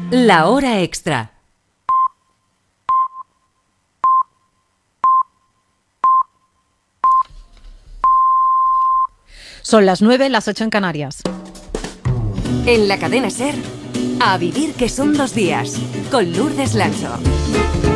La hora extra. Son las 9, las 8 en Canarias. En la cadena SER, A vivir que son 2 días, con Lourdes Lancho.